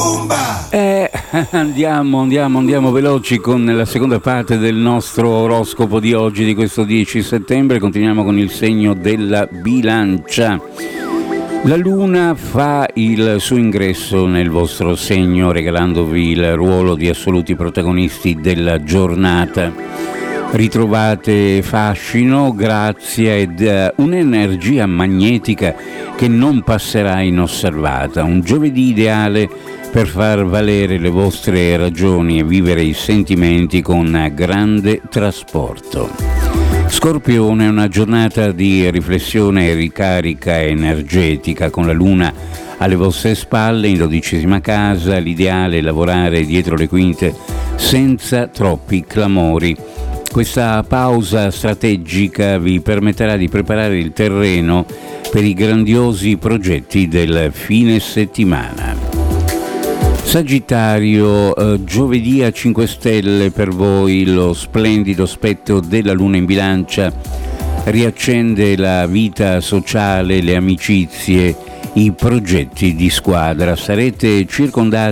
Andiamo veloci con la seconda parte del nostro oroscopo di oggi, di questo 10 settembre. Continuiamo con il segno della Bilancia. La Luna fa il suo ingresso nel vostro segno, regalandovi il ruolo di assoluti protagonisti della giornata. Ritrovate fascino, grazia ed un'energia magnetica che non passerà inosservata. Un giovedì ideale per far valere le vostre ragioni e vivere i sentimenti con grande trasporto. Scorpione, è una giornata di riflessione e ricarica energetica, con la Luna alle vostre spalle in 12ª casa. L'ideale è lavorare dietro le quinte senza troppi clamori. Questa pausa strategica vi permetterà di preparare il terreno per i grandiosi progetti del fine settimana. Sagittario, giovedì a 5 stelle per voi. Lo splendido spettro della Luna in Bilancia riaccende la vita sociale, le amicizie, i progetti di squadra. Sarete circondati